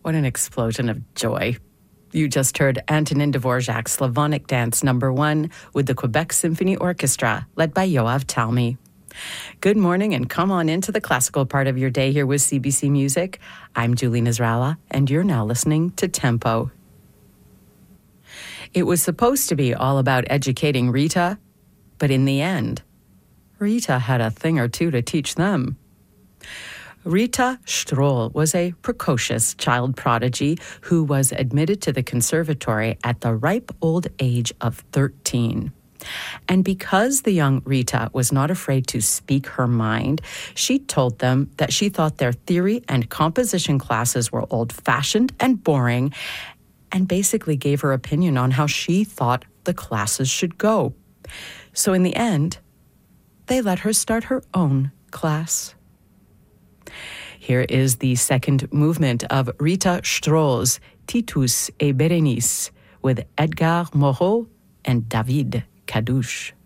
What an explosion of joy. You just heard Antonin Dvorak's Slavonic Dance No. 1 with the Quebec Symphony Orchestra, led by Yoav Talmy. Good morning and come on into the classical part of your day here with CBC Music. I'm Julie Nasrallah, and you're now listening to Tempo. It was supposed to be all about educating Rita, but in the end, Rita had a thing or two to teach them. Rita Stroll was a precocious child prodigy who was admitted to the conservatory at the ripe old age of 13. And because the young Rita was not afraid to speak her mind, she told them that she thought their theory and composition classes were old-fashioned and boring, and basically gave her opinion on how she thought the classes should go. So in the end, they let her start her own class. Here is the second movement of Rita Stroll's Titus et Berenice with Edgar Moreau and David Kadouche.